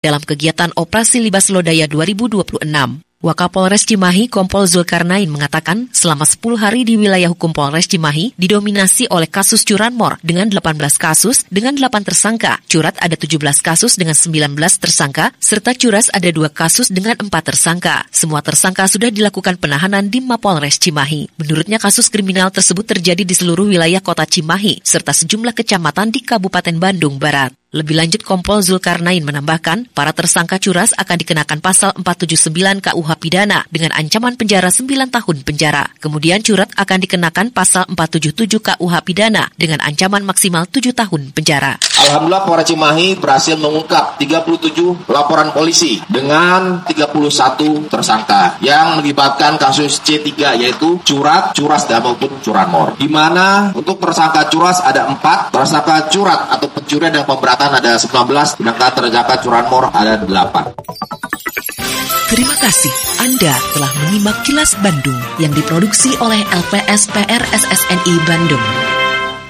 dalam kegiatan Operasi Libas Lodaya 2026. Wakapolres Cimahi Kompol Zulkarnain mengatakan selama 10 hari di wilayah hukum Polres Cimahi didominasi oleh kasus curanmor dengan 18 kasus dengan 8 tersangka, curat ada 17 kasus dengan 19 tersangka, serta curas ada 2 kasus dengan 4 tersangka. Semua tersangka sudah dilakukan penahanan di Mapolres Cimahi. Menurutnya kasus kriminal tersebut terjadi di seluruh wilayah kota Cimahi serta sejumlah kecamatan di Kabupaten Bandung Barat. Lebih lanjut, Kompol Zulkarnain menambahkan, para tersangka curas akan dikenakan pasal 479 KUH pidana dengan ancaman penjara 9 tahun penjara. Kemudian curat akan dikenakan pasal 477 KUH pidana dengan ancaman maksimal 7 tahun penjara. Alhamdulillah Polres Cimahi berhasil mengungkap 37 laporan polisi dengan 31 tersangka yang melibatkan kasus C3 yaitu curat, curas dan maupun curanmor. Di mana untuk tersangka curas ada 4, tersangka curat atau pencurian dan pemberatan ada 19, sedangkan tersangka curanmor ada 8. Terima kasih Anda telah menyimak Kilas Bandung yang diproduksi oleh LPSPR SSNI Bandung.